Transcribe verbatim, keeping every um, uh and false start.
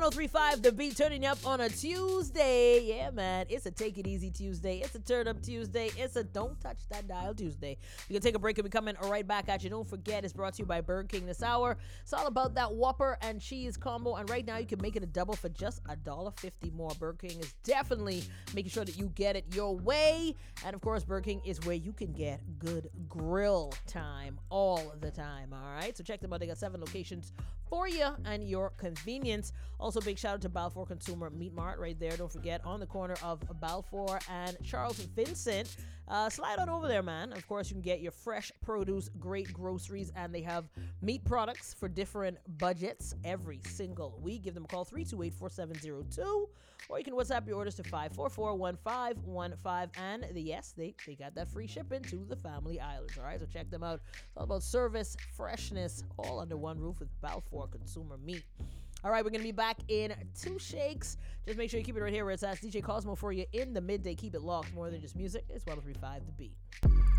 ten thirty-five, The Beat, turning you up on a Tuesday. Yeah, man. It's a Take It Easy Tuesday. It's a Turn Up Tuesday. It's a Don't Touch That Dial Tuesday. You can take a break and be coming right back at you. Don't forget, it's brought to you by Burger King this hour. It's all about that Whopper and cheese combo. And right now, you can make it a double for just one dollar fifty more. Burger King is definitely making sure that you get it your way. And of course, Burger King is where you can get good grill time all the time. All right. So check them out. They got seven locations for you and your convenience. Also, big shout out to Balfour Consumer Meat Mart right there. Don't forget, on the corner of Balfour and Charles Vincent. Uh, slide on over there, man. Of course, you can get your fresh produce, great groceries, and they have meat products for different budgets every single week. Give them a call, three two eight, four seven zero two, or you can WhatsApp your orders to five four four, one five one five. And the, yes, they, they got that free shipping to the Family Islands, all right? So check them out. It's all about service, freshness, all under one roof with Balfour Consumer Meat. All right, we're going to be back in two shakes. Just make sure you keep it right here where it's at. D J Cosmo for you in the midday. Keep it locked. More than just music. It's one oh three point five The Beat.